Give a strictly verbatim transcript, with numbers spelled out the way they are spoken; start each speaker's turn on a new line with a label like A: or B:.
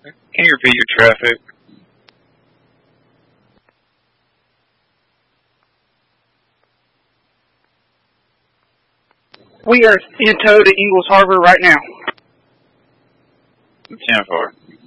A: Can you repeat your traffic?
B: We are in tow to Ingalls Harbor right now.
A: ten four.